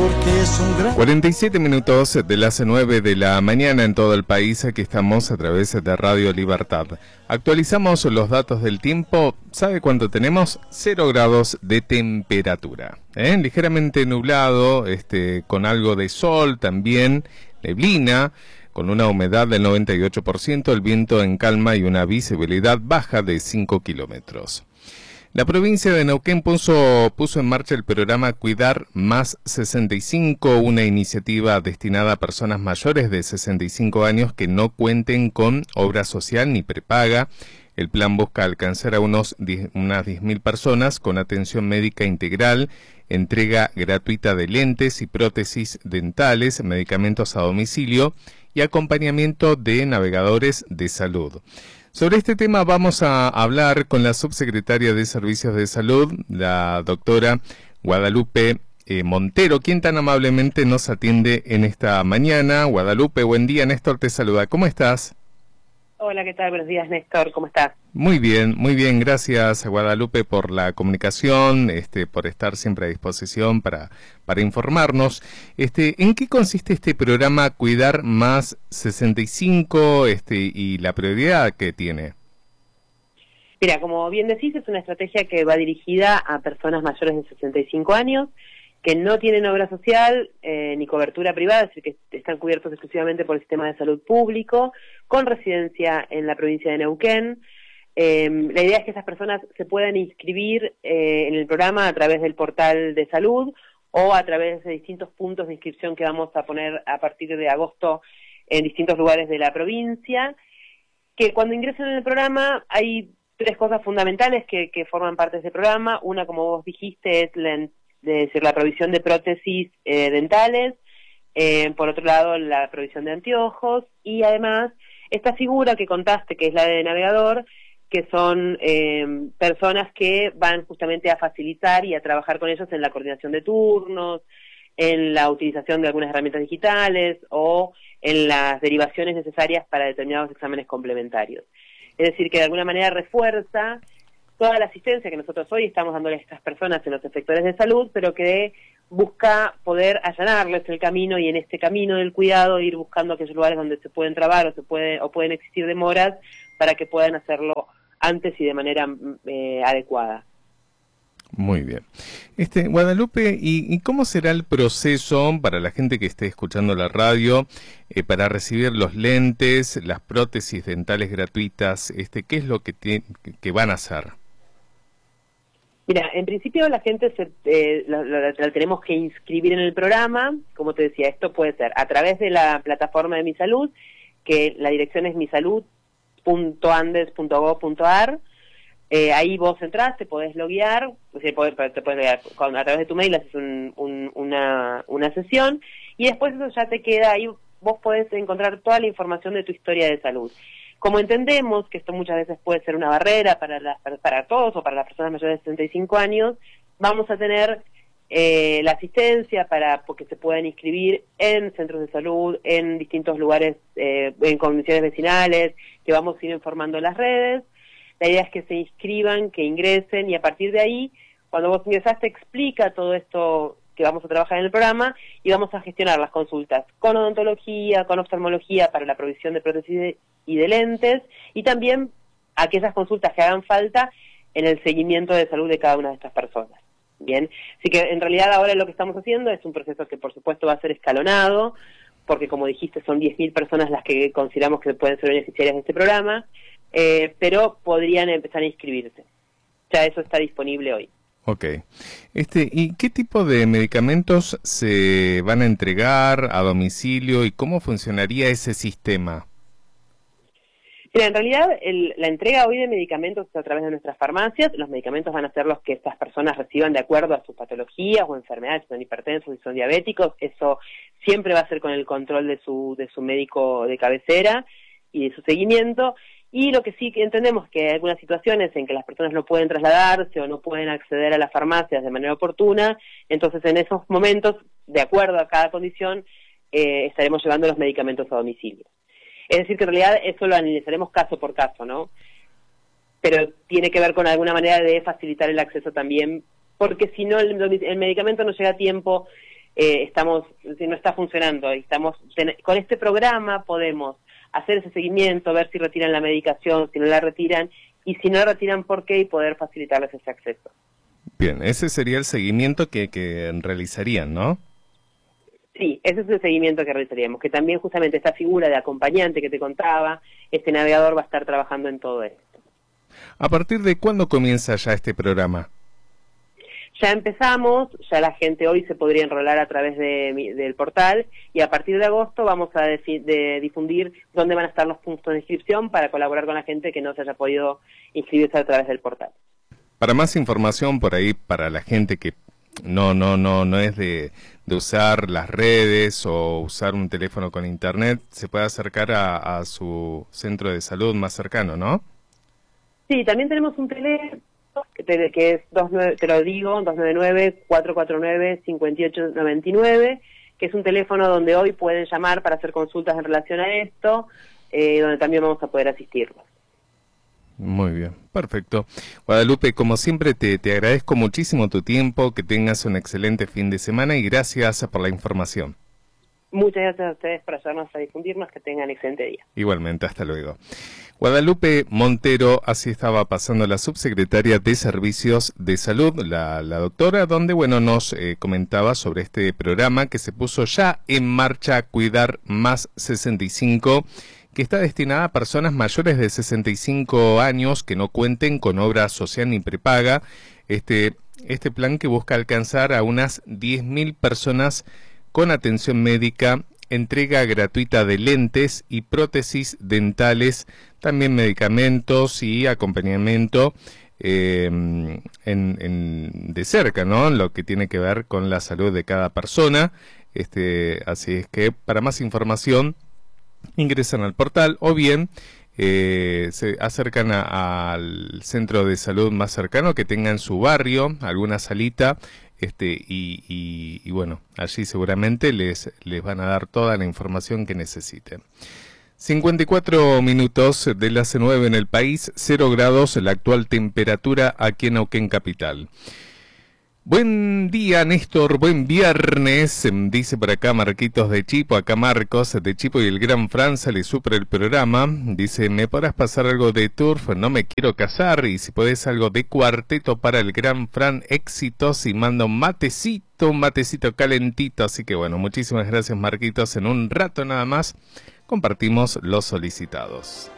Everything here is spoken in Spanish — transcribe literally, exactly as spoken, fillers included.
porque es un gran... cuarenta y siete minutos de las nueve de la mañana en todo el país. Aquí estamos a través de Radio Libertad. Actualizamos los datos del tiempo. ¿Sabe cuánto tenemos? Cero grados de temperatura. ¿eh? Ligeramente nublado, este, con algo de sol también, neblina, con una humedad del noventa y ocho por ciento, el viento en calma y una visibilidad baja de cinco kilómetros. La provincia de Neuquén puso, puso en marcha el programa Cuidar Más sesenta y cinco, una iniciativa destinada a personas mayores de sesenta y cinco años que no cuenten con obra social ni prepaga. El plan busca alcanzar a unos, unas diez mil personas con atención médica integral, entrega gratuita de lentes y prótesis dentales, medicamentos a domicilio y acompañamiento de navegadores de salud. Sobre este tema vamos a hablar con la subsecretaria de Servicios de Salud, la doctora Guadalupe eh, Montero, quien tan amablemente nos atiende en esta mañana. Guadalupe, buen día, Néstor te saluda. ¿Cómo estás? Hola, ¿qué tal? Buenos días, Néstor, ¿cómo estás? Muy bien, muy bien, gracias Guadalupe por la comunicación, este, por estar siempre a disposición para, para informarnos. Este, ¿en qué consiste este programa Cuidar Más sesenta y cinco este, y la prioridad que tiene? Mira, como bien decís, es una estrategia que va dirigida a personas mayores de sesenta y cinco años, que no tienen obra social eh, ni cobertura privada, es decir, que están cubiertos exclusivamente por el sistema de salud público, con residencia en la provincia de Neuquén. Eh, la idea es que esas personas se puedan inscribir eh, en el programa a través del portal de salud o a través de distintos puntos de inscripción que vamos a poner a partir de agosto en distintos lugares de la provincia, que cuando ingresen en el programa hay tres cosas fundamentales que, que forman parte de ese programa. Una, como vos dijiste, es la de decir, la provisión de prótesis eh, dentales, eh, por otro lado la provisión de anteojos y además esta figura que contaste, que es la de navegador, que son eh, personas que van justamente a facilitar y a trabajar con ellos en la coordinación de turnos, en la utilización de algunas herramientas digitales o en las derivaciones necesarias para determinados exámenes complementarios. Es decir, que de alguna manera refuerza toda la asistencia que nosotros hoy estamos dándole a estas personas en los sectores de salud, pero que busca poder allanarles el camino y en este camino del cuidado ir buscando aquellos lugares donde se pueden trabar o se puede o pueden existir demoras para que puedan hacerlo antes y de manera eh, adecuada. Muy bien. Este, Guadalupe, ¿y, ¿y cómo será el proceso para la gente que esté escuchando la radio eh, para recibir los lentes, las prótesis dentales gratuitas? Este, ¿qué es lo que, te, que van a hacer? Mira, en principio la gente se, eh, la, la, la tenemos que inscribir en el programa. Como te decía, esto puede ser a través de la plataforma de Mi Salud, que la dirección es misalud punto andes punto gob punto ar. Eh, ahí vos entrás, te podés loguear, o sea, te podés, te podés loguear con, a través de tu mail, haces un, un, una, una sesión, y después eso ya te queda ahí, vos podés encontrar toda la información de tu historia de salud. Como entendemos que esto muchas veces puede ser una barrera para, las, para, para todos o para las personas mayores de sesenta y cinco años, vamos a tener eh, la asistencia para porque se puedan inscribir en centros de salud, en distintos lugares, eh, en comisiones vecinales, que vamos a ir informando en las redes. La idea es que se inscriban, que ingresen, y a partir de ahí, cuando vos ingresás, te explica todo esto que vamos a trabajar en el programa y vamos a gestionar las consultas con odontología, con oftalmología para la provisión de prótesis y de lentes, y también aquellas consultas que hagan falta en el seguimiento de salud de cada una de estas personas. Bien, así que en realidad ahora lo que estamos haciendo es un proceso que por supuesto va a ser escalonado, porque como dijiste son diez mil personas las que consideramos que pueden ser beneficiarias de este programa, eh, pero podrían empezar a inscribirse. Ya eso está disponible hoy. Ok. Este, ¿y qué tipo de medicamentos se van a entregar a domicilio y cómo funcionaría ese sistema? Mira, en realidad el, la entrega hoy de medicamentos es a través de nuestras farmacias. Los medicamentos van a ser los que estas personas reciban de acuerdo a sus patologías o enfermedades, si son hipertensos, si son diabéticos. Eso siempre va a ser con el control de su, de su médico de cabecera y de su seguimiento. Y lo que sí que entendemos es que hay algunas situaciones en que las personas no pueden trasladarse o no pueden acceder a las farmacias de manera oportuna, entonces en esos momentos, de acuerdo a cada condición, eh, estaremos llevando los medicamentos a domicilio. Es decir, que en realidad eso lo analizaremos caso por caso, ¿no? Pero tiene que ver con alguna manera de facilitar el acceso también, porque si no el, el medicamento no llega a tiempo eh, estamos, si no está funcionando, y estamos con este programa podemos hacer ese seguimiento, ver si retiran la medicación, si no la retiran, y si no la retiran, por qué, y poder facilitarles ese acceso. Bien, ese sería el seguimiento que, que realizarían, ¿no? Sí, ese es el seguimiento que realizaríamos, que también justamente esta figura de acompañante que te contaba, este navegador va a estar trabajando en todo esto. ¿A partir de cuándo comienza ya este programa? Ya empezamos, ya la gente hoy se podría enrolar a través de, del portal, y a partir de agosto vamos a de, de difundir dónde van a estar los puntos de inscripción para colaborar con la gente que no se haya podido inscribirse a través del portal. Para más información por ahí, para la gente que no no no no es de, de usar las redes o usar un teléfono con internet, se puede acercar a, a su centro de salud más cercano, ¿no? Sí, también tenemos un teléfono que, te, que es, dos nueve, te lo digo, dos nueve nueve, cuatro cuatro nueve, cinco ocho nueve nueve, que es un teléfono donde hoy pueden llamar para hacer consultas en relación a esto, eh, donde también vamos a poder asistirlos. Muy bien, perfecto. Guadalupe, como siempre te, te agradezco muchísimo tu tiempo, que tengas un excelente fin de semana y gracias por la información. Muchas gracias a ustedes por ayudarnos a difundirnos, que tengan excelente día. Igualmente, hasta luego. Guadalupe Montero, así estaba pasando la subsecretaria de Servicios de Salud, la, la doctora, donde bueno nos eh, comentaba sobre este programa que se puso ya en marcha, Cuidar Más sesenta y cinco, que está destinada a personas mayores de sesenta y cinco años que no cuenten con obra social ni prepaga. Este, este plan que busca alcanzar a unas diez mil personas con atención médica, entrega gratuita de lentes y prótesis dentales, también medicamentos y acompañamiento eh, en, en, de cerca, ¿no? Lo que tiene que ver con la salud de cada persona. Este, así es que para más información ingresan al portal o bien eh, se acercan a, al centro de salud más cercano que tenga en su barrio, alguna salita, este y, y, y bueno, allí seguramente les, les van a dar toda la información que necesiten. cincuenta y cuatro minutos de las nueve en el país, cero grados la actual temperatura aquí en Neuquén Capital. Buen día, Néstor, buen viernes, dice por acá Marquitos de Chipo, acá Marcos de Chipo y el Gran Franza le supera el programa, dice, ¿me podrás pasar algo de turf? No me quiero casar, y si podés algo de cuarteto para el Gran Fran, éxitos, y manda un matecito, un matecito calentito, así que bueno, muchísimas gracias Marquitos, en un rato nada más compartimos los solicitados.